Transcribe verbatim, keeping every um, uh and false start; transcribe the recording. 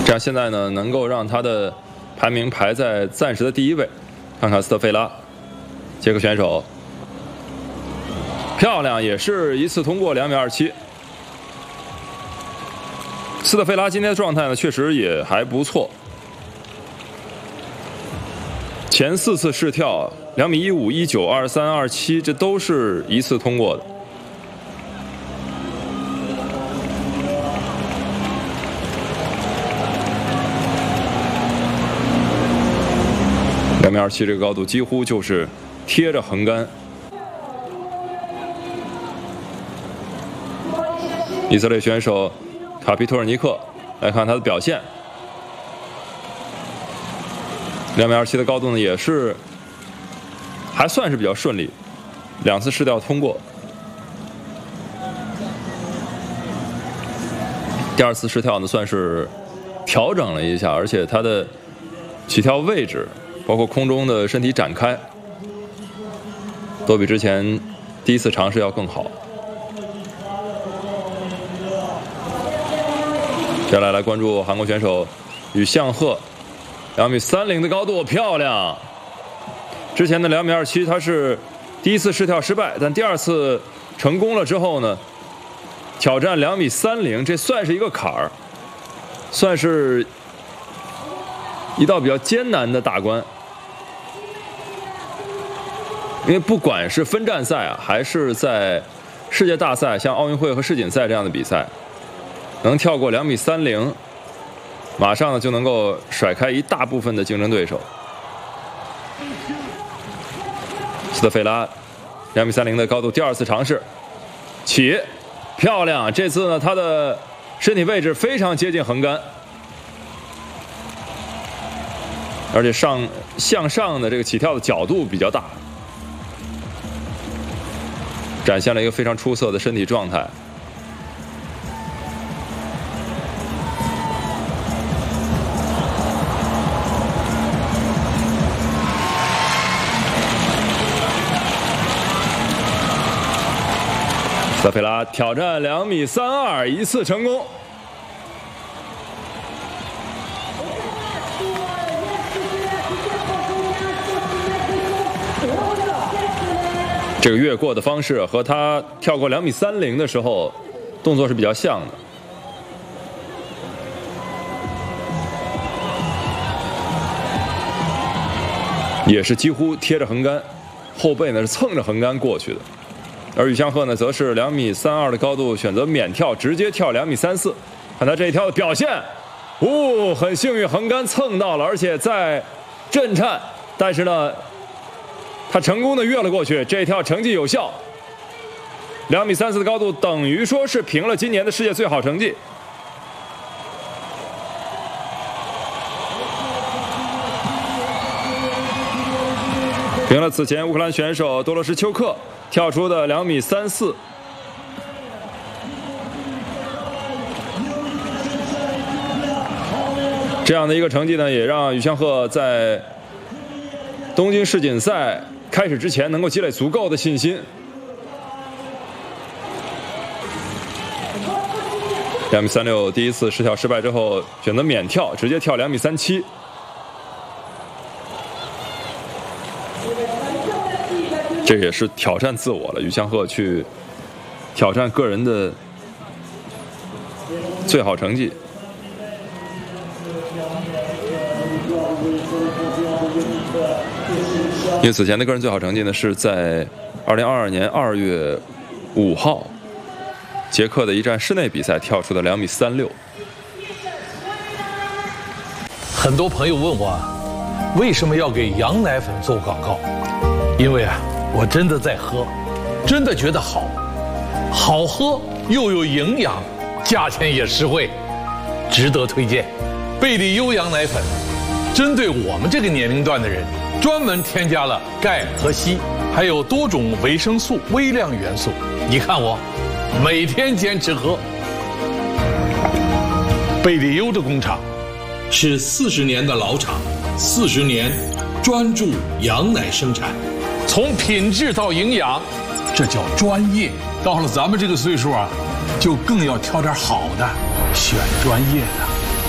这样现在呢，能够让他的排名排在暂时的第一位。看看斯特菲拉，捷克选手，漂亮，也是一次通过两米二七。斯特菲拉今天的状态呢，确实也还不错。前四次试跳，两米一五、一九、二三、二七，这都是一次通过的。两米二七这个高度几乎就是贴着横杆。以色列选手卡皮托尔尼克来看他的表现。两米二七的高度呢，也是还算是比较顺利，两次试跳通过。第二次试跳呢，算是调整了一下，而且他的起跳位置，包括空中的身体展开，都比之前第一次尝试要更好。接下来来关注韩国选手宇相赫，两米三零的高度，漂亮。之前的两米二七，他是第一次试跳失败，但第二次成功了之后呢，挑战两米三零，这算是一个坎儿，算是一道比较艰难的大关。因为不管是分站赛啊，还是在世界大赛，像奥运会和世锦赛这样的比赛，能跳过两米三零，马上呢就能够甩开一大部分的竞争对手。斯特菲拉，两米三零的高度，第二次尝试，起，漂亮！这次呢，他的身体位置非常接近横杆，而且上向上的这个起跳的角度比较大，展现了一个非常出色的身体状态。斯特菲拉挑战两米三二，一次成功。这个越过的方式和他跳过两米三零的时候动作是比较像的。也是几乎贴着横杆，后背呢是蹭着横杆过去的。而宇相赫呢，则是两米三二的高度选择免跳，直接跳两米三四。看他这一跳的表现，哦，很幸运横杆蹭到了，而且在震颤，但是呢，他成功的越了过去，这一跳成绩有效。两米三四的高度，等于说是平了今年的世界最好成绩。平了此前乌克兰选手多罗什丘克跳出的两米三四。这样的一个成绩呢，也让宇相赫在东京世锦赛开始之前能够积累足够的信心。两米三六，第一次试跳失败之后，选择免跳，直接跳两米三七。这也是挑战自我了，宇相赫去挑战个人的最好成绩。因为此前的个人最好成绩呢，是在二零二二年二月五号捷克的一站室内比赛跳出的两米三六。 很多朋友问我，为什么要给羊奶粉做广告？因为啊，我真的在喝，真的觉得好，好喝又有营养，价钱也实惠，值得推荐。贝利优羊奶粉，针对我们这个年龄段的人，专门添加了钙和硒，还有多种维生素、微量元素。你看我，每天坚持喝。贝利优的工厂是四十年的老厂，四十年专注羊奶生产，从品质到营养，这叫专业。到了咱们这个岁数啊，就更要挑点好的，选专业的。